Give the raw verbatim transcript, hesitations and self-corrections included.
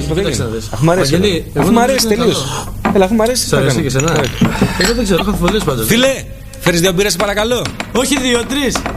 Αφού μ' αρέσει. Αφού μ' αρέσει τελείως. Έλα, αφού μ' αρέσει. Σ' αρέσει και εσένα? Εγώ δεν ξέρω, έχω αμφιβολίες πάντως. Φίλε, φέρεις δύο μπύρες παρακαλώ. Όχι δύο, τρεις.